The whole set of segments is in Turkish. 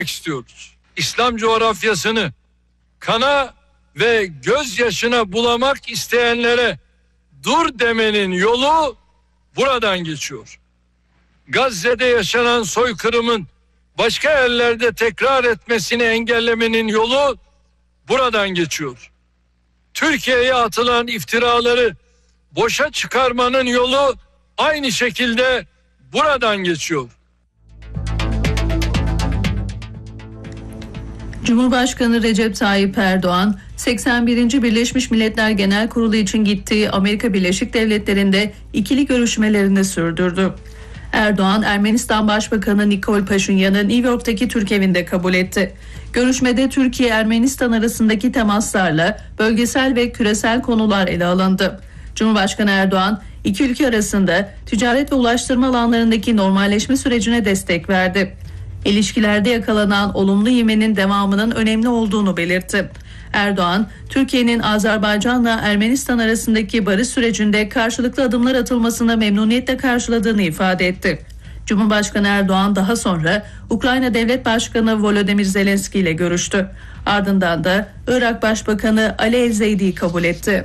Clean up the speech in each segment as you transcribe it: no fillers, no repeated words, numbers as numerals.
istiyoruz. İslam coğrafyasını kana ve gözyaşına bulamak isteyenlere dur demenin yolu buradan geçiyor. Gazze'de yaşanan soykırımın başka yerlerde tekrar etmesini engellemenin yolu buradan geçiyor. Türkiye'ye atılan iftiraları boşa çıkarmanın yolu aynı şekilde buradan geçiyor. Cumhurbaşkanı Recep Tayyip Erdoğan, 81. Birleşmiş Milletler Genel Kurulu için gittiği Amerika Birleşik Devletleri'nde ikili görüşmelerini sürdürdü. Erdoğan, Ermenistan Başbakanı Nikol Paşinyan'ı New York'taki Türk evinde kabul etti. Görüşmede Türkiye-Ermenistan arasındaki temaslarla bölgesel ve küresel konular ele alındı. Cumhurbaşkanı Erdoğan, iki ülke arasında ticaret ve ulaştırma alanlarındaki normalleşme sürecine destek verdi. İlişkilerde yakalanan olumlu ivmenin devamının önemli olduğunu belirtti. Erdoğan, Türkiye'nin Azerbaycan'la Ermenistan arasındaki barış sürecinde karşılıklı adımlar atılmasını memnuniyetle karşıladığını ifade etti. Cumhurbaşkanı Erdoğan daha sonra Ukrayna Devlet Başkanı Volodymyr Zelenski ile görüştü. Ardından da Irak Başbakanı Ali El-Zeydi'yi kabul etti.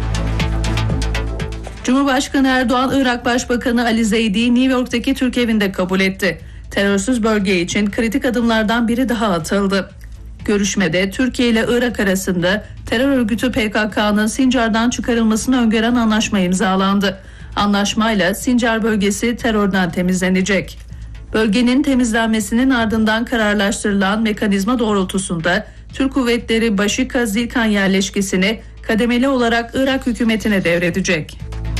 Cumhurbaşkanı Erdoğan, Irak Başbakanı Ali Zeydi'yi New York'taki Türk evinde kabul etti. Terörsüz bölge için kritik adımlardan biri daha atıldı. Görüşmede Türkiye ile Irak arasında terör örgütü PKK'nın Sincar'dan çıkarılmasını öngören anlaşma imzalandı. Anlaşmayla Sincar bölgesi terörden temizlenecek. Bölgenin temizlenmesinin ardından kararlaştırılan mekanizma doğrultusunda Türk kuvvetleri Başika Zilkan yerleşkesini kademeli olarak Irak hükümetine devredecek.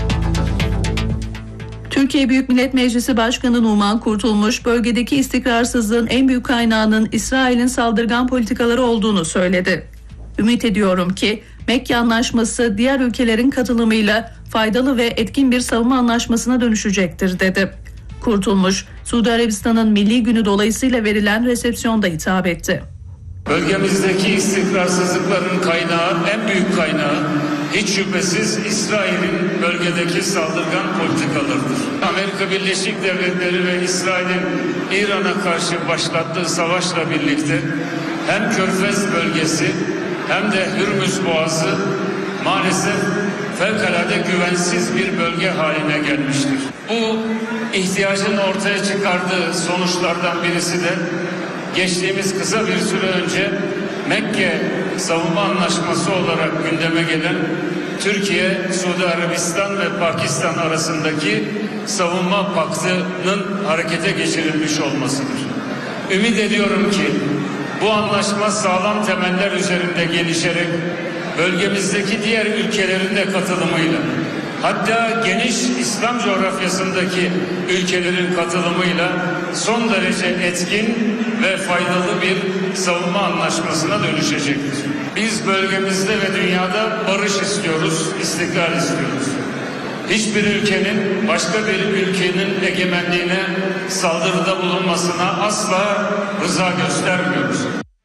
Türkiye Büyük Millet Meclisi Başkanı Numan Kurtulmuş, bölgedeki istikrarsızlığın en büyük kaynağının İsrail'in saldırgan politikaları olduğunu söyledi. Ümit ediyorum ki Mekke Anlaşması diğer ülkelerin katılımıyla faydalı ve etkin bir savunma anlaşmasına dönüşecektir dedi. Kurtulmuş, Suudi Arabistan'ın Milli Günü dolayısıyla verilen resepsiyonda hitap etti. Bölgemizdeki istikrarsızlıkların kaynağı, en büyük kaynağı hiç şüphesiz İsrail'in bölgedeki saldırgan politikalarıdır. Amerika Birleşik Devletleri ve İsrail'in İran'a karşı başlattığı savaşla birlikte hem Körfez bölgesi hem de Hürmüz Boğazı maalesef fevkalade güvensiz bir bölge haline gelmiştir. Bu ihtiyacın ortaya çıkardığı sonuçlardan birisi de geçtiğimiz kısa bir süre önce Mekke Savunma Anlaşması olarak gündeme gelen Türkiye, Suudi Arabistan ve Pakistan arasındaki savunma paktının harekete geçirilmiş olmasıdır. Ümit ediyorum ki bu anlaşma sağlam temeller üzerinde gelişerek bölgemizdeki diğer ülkelerin de katılımıyla, hatta geniş İslam coğrafyasındaki ülkelerin katılımıyla son derece etkin ve faydalı bir savunma anlaşmasına dönüşecektir. Biz bölgemizde ve dünyada barış istiyoruz, istikrar istiyoruz. Hiçbir ülkenin başka bir ülkenin egemenliğine saldırıda bulunmasına asla rıza göstermiyoruz.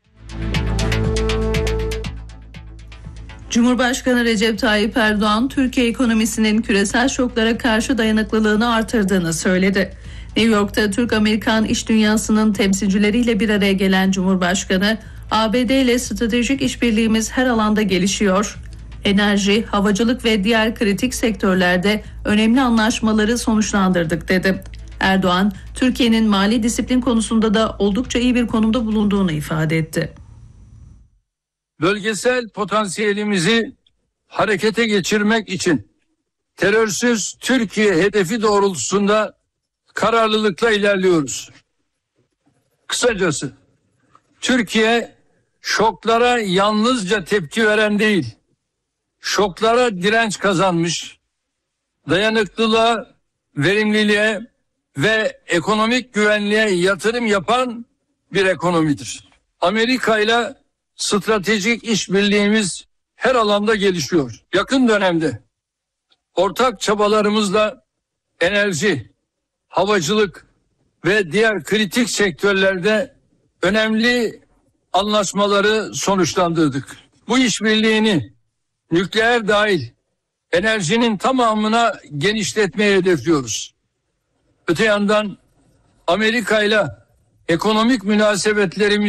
Cumhurbaşkanı Recep Tayyip Erdoğan, Türkiye ekonomisinin küresel şoklara karşı dayanıklılığını artırdığını söyledi. New York'ta Türk-Amerikan iş dünyasının temsilcileriyle bir araya gelen Cumhurbaşkanı, ABD ile stratejik işbirliğimiz her alanda gelişiyor. Enerji, havacılık ve diğer kritik sektörlerde önemli anlaşmaları sonuçlandırdık dedi. Erdoğan, Türkiye'nin mali disiplin konusunda da oldukça iyi bir konumda bulunduğunu ifade etti. Bölgesel potansiyelimizi harekete geçirmek için terörsüz Türkiye hedefi doğrultusunda kararlılıkla ilerliyoruz. Kısacası Türkiye şoklara yalnızca tepki veren değil, şoklara direnç kazanmış, dayanıklılığa, verimliliğe ve ekonomik güvenliğe yatırım yapan bir ekonomidir. Amerika ile stratejik işbirliğimiz her alanda gelişiyor. Yakın dönemde ortak çabalarımızla enerji, havacılık ve diğer kritik sektörlerde önemli anlaşmaları sonuçlandırdık. Bu işbirliğini nükleer dahil enerjinin tamamına genişletmeyi hedefliyoruz. Öte yandan Amerika ile ekonomik münasebetlerimiz